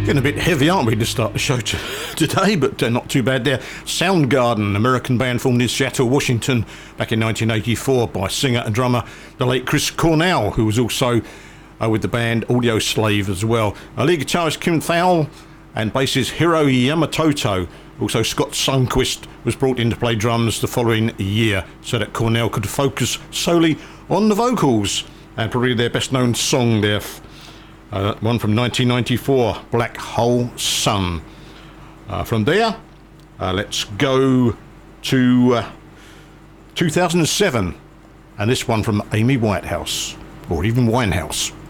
Getting a bit heavy, aren't we, to start the show today, but not too bad there. Soundgarden, American band formed in Seattle, Washington, back in 1984 by singer and drummer, the late Chris Cornell, who was also with the band Audio Slave as well. Lead guitarist Kim Thayil and bassist Hiro Yamatoto. Also, Scott Sundquist was brought in to play drums the following year so that Cornell could focus solely on the vocals. And probably their best known song there, one from 1994, Black Hole Sun. From there, let's go to 2007, and this one from Amy Whitehouse, or even Winehouse.